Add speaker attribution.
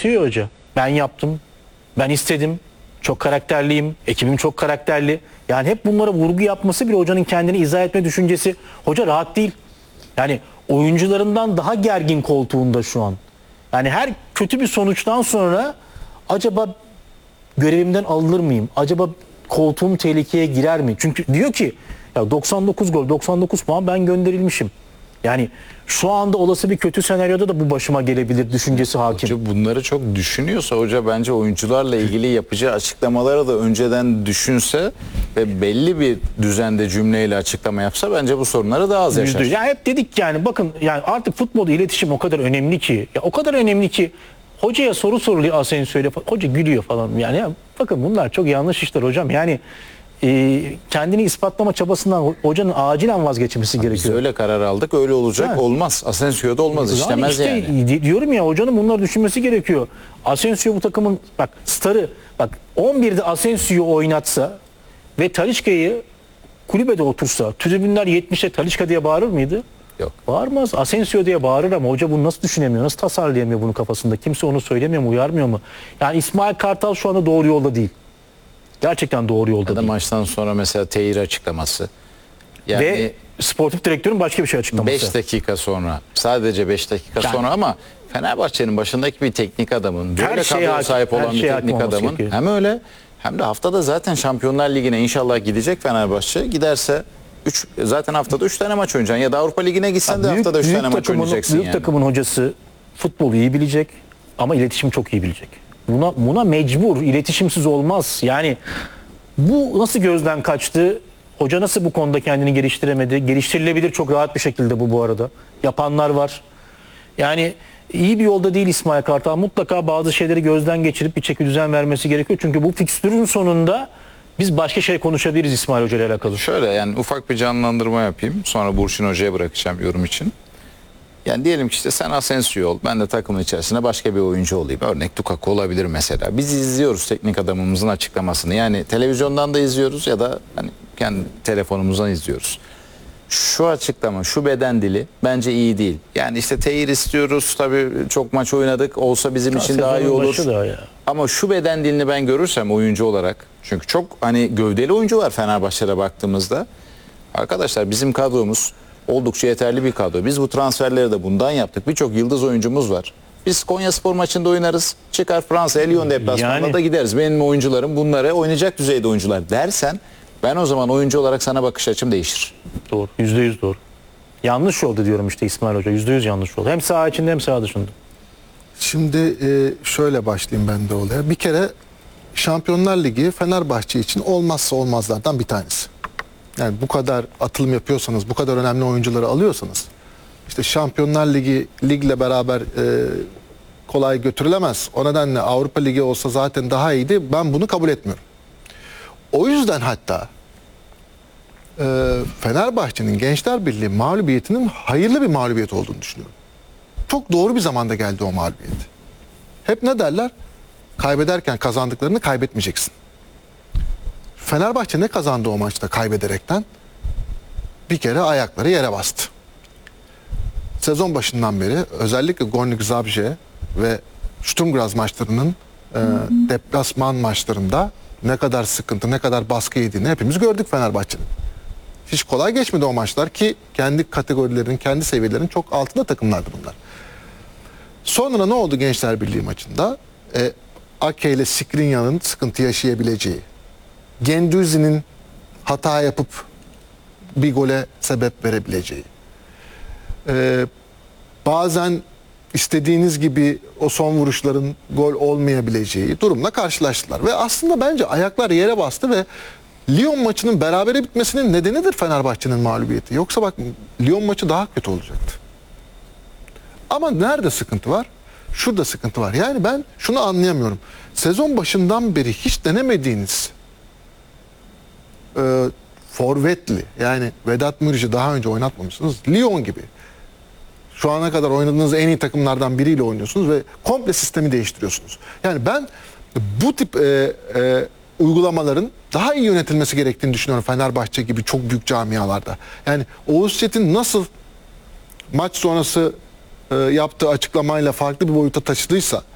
Speaker 1: anlatıyor ya hoca. Ben yaptım, ben istedim, çok karakterliyim, ekibim çok karakterli. Yani hep bunlara vurgu yapması bile hocanın kendini izah etme düşüncesi. Hoca rahat değil. Yani oyuncularından daha gergin koltuğunda şu an. Yani her kötü bir sonuçtan sonra acaba görevimden alınır mıyım? Acaba koltuğum tehlikeye girer mi? Çünkü diyor ki ya 99 gol, 99 puan, ben gönderilmişim. Yani şu anda olası bir kötü senaryoda da bu başıma gelebilir düşüncesi hakim.
Speaker 2: Hoca bunları çok düşünüyorsa hoca bence oyuncularla ilgili yapacağı açıklamaları da önceden düşünse ve belli bir düzende cümleyle açıklama yapsa bence bu sorunları daha az yaşar.
Speaker 1: Ya hep dedik yani, bakın yani artık futbolda iletişim o kadar önemli ki, ya o kadar önemli ki hocaya soru soruluyor Asensio'yla, hoca gülüyor falan. Yani ya bakın bunlar çok yanlış işler hocam. Yani kendini ispatlama çabasından hocanın acilen vazgeçmesi
Speaker 2: Biz
Speaker 1: gerekiyor.
Speaker 2: öyle karar aldık, öyle olacak,
Speaker 1: Ha.
Speaker 2: olmaz. Asensio'da olmaz,
Speaker 1: Yani
Speaker 2: işlemez
Speaker 1: işte
Speaker 2: yani.
Speaker 1: diyorum ya, hocanın bunları düşünmesi gerekiyor. Asensio bu takımın bak starı, bak 11'de Asensio'yu oynatsa ve Talisca'yı kulübede otursa tribünler 70'e Talisca diye bağırır mıydı?
Speaker 2: Yok.
Speaker 1: Bağırmaz. Asensio diye bağırır ama hoca bunu nasıl düşünemiyor? Nasıl tasarlayamıyor bunu kafasında? Kimse onu söylemiyor mu? Uyarmıyor mu? Yani İsmail Kartal şu anda doğru yolda değil. Gerçekten doğru yolda
Speaker 2: Ya da
Speaker 1: değil.
Speaker 2: maçtan sonra mesela Tehir açıklaması. Yani
Speaker 1: Ve sportif direktörün başka bir şey açıklaması.
Speaker 2: 5 dakika sonra, sadece 5 dakika
Speaker 1: Yani-
Speaker 2: sonra, ama Fenerbahçe'nin başındaki bir teknik adamın, böyle
Speaker 1: Her şeye
Speaker 2: kadroya sahip
Speaker 1: hakim-
Speaker 2: olan
Speaker 1: her
Speaker 2: bir
Speaker 1: şeye hakim
Speaker 2: teknik
Speaker 1: olması
Speaker 2: adamın
Speaker 1: gerekiyor.
Speaker 2: hem öyle hem de haftada zaten Şampiyonlar Ligi'ne inşallah gidecek Fenerbahçe. Giderse zaten haftada 3 tane maç oynayacaksın, ya da Avrupa Ligi'ne gitsen de haftada 3 tane maç oynayacaksın
Speaker 1: büyük
Speaker 2: yani.
Speaker 1: takımın hocası futbolu iyi bilecek ama iletişim çok iyi bilecek. Buna mecbur. İletişimsiz olmaz. Yani bu nasıl gözden kaçtı? Hoca nasıl bu konuda kendini geliştiremedi? Geliştirilebilir çok rahat bir şekilde bu arada. Yapanlar var. Yani iyi bir yolda değil İsmail Kartal. Mutlaka bazı şeyleri gözden geçirip bir çekidüzen vermesi gerekiyor. Çünkü bu fikstürün sonunda biz başka şey konuşabiliriz İsmail Hoca ile alakalı.
Speaker 2: Şöyle, yani ufak bir canlandırma yapayım. Sonra Burçin Hoca'ya bırakacağım yorum için. Yani diyelim ki işte sen Asensio ol, ben de takımın içerisinde başka bir oyuncu olayım. Örnek Lukaku olabilir mesela. Biz izliyoruz teknik adamımızın açıklamasını. Yani televizyondan da izliyoruz ya da hani kendi telefonumuzdan izliyoruz. Şu açıklama, şu beden dili bence iyi değil. Yani işte Tehir istiyoruz, tabii çok maç oynadık, olsa bizim için daha iyi
Speaker 1: Sezonun
Speaker 2: olur.
Speaker 1: başı da ya.
Speaker 2: Ama şu beden dilini ben görürsem oyuncu olarak, çünkü çok hani gövdeli oyuncu var Fenerbahçe'de baktığımızda. Arkadaşlar bizim kadromuz oldukça yeterli bir kadro. Biz bu transferleri de bundan yaptık. Birçok yıldız oyuncumuz var. Biz Konyaspor maçında oynarız. Çıkar Fransa'ya Lyon deplasmanında
Speaker 1: Yani-
Speaker 2: da gideriz. Benim oyuncularım bunlara oynayacak düzeyde oyuncular dersen, ben o zaman oyuncu olarak sana bakış açım değişir.
Speaker 1: Doğru. %100 doğru. Yanlış yolda diyorum işte İsmail Hoca. %100 yanlış yolda. Hem saha içinde hem saha dışında.
Speaker 3: Şimdi şöyle başlayayım ben de olaya. Bir kere Şampiyonlar Ligi Fenerbahçe için olmazsa olmazlardan bir tanesi. Yani bu kadar atılım yapıyorsanız, bu kadar önemli oyuncuları alıyorsanız, işte Şampiyonlar Ligi ligle beraber kolay götürülemez. O nedenle Avrupa Ligi olsa zaten daha iyiydi. Ben bunu kabul etmiyorum. O yüzden hatta Fenerbahçe'nin Gençler Birliği mağlubiyetinin hayırlı bir mağlubiyet olduğunu düşünüyorum. Çok doğru bir zamanda geldi o mağlubiyet. Hep ne derler? Kaybederken kazandıklarını kaybetmeyeceksin. Fenerbahçe ne kazandı o maçta kaybederekten? Bir kere ayakları yere bastı. Sezon başından beri özellikle Gornik Zabrze ve Sturm Graz maçlarının deplasman maçlarında ne kadar sıkıntı, ne kadar baskı yediğini hepimiz gördük Fenerbahçe'nin. Hiç kolay geçmedi o maçlar ki kendi kategorilerinin, kendi seviyelerinin çok altında takımlardı bunlar. Sonra ne oldu Gençler Birliği maçında? Ake ile Skriniar'ın sıkıntı yaşayabileceği, Guendouzi'nin hata yapıp bir gole sebep verebileceği, bazen istediğiniz gibi o son vuruşların gol olmayabileceği durumla karşılaştılar. Ve aslında bence ayaklar yere bastı ve Lyon maçının berabere bitmesinin nedenidir Fenerbahçe'nin mağlubiyeti. Yoksa bak, Lyon maçı daha kötü olacaktı. Ama nerede sıkıntı var? Şurada sıkıntı var. Yani ben şunu anlayamıyorum. Sezon başından beri hiç denemediğiniz forvetli, yani Vedat Muriç'i daha önce oynatmamışsınız. Lyon gibi. Şu ana kadar oynadığınız en iyi takımlardan biriyle oynuyorsunuz ve komple sistemi değiştiriyorsunuz. Yani ben bu tip uygulamaların daha iyi yönetilmesi gerektiğini düşünüyorum Fenerbahçe gibi çok büyük camialarda. Yani Oğuz Çetin nasıl maç sonrası yaptığı açıklamayla farklı bir boyuta taşıdıysa